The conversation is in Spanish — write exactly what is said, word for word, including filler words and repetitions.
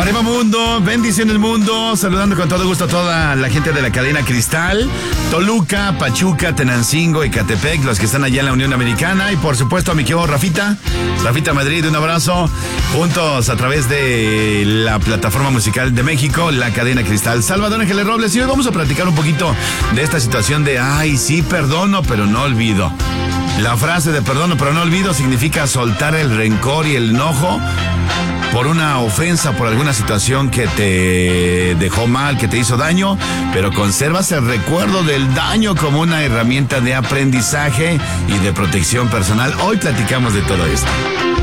Arriba mundo, bendiciones mundo, saludando con todo gusto a toda la gente de la cadena Cristal, Toluca, Pachuca, Tenancingo, Ecatepec, los que están allá en la Unión Americana y por supuesto a mi querido Rafita, Rafita Madrid, un abrazo, juntos a través de la plataforma musical de México, la cadena Cristal. Salvador Ángeles Robles, y hoy vamos a platicar un poquito de esta situación de, ay, sí, perdono, pero no olvido. La frase de perdono, pero no olvido significa soltar el rencor y el enojo por una ofensa, por alguna situación que te dejó mal, que te hizo daño, pero conservas el recuerdo del daño como una herramienta de aprendizaje y de protección personal. Hoy platicamos de todo esto.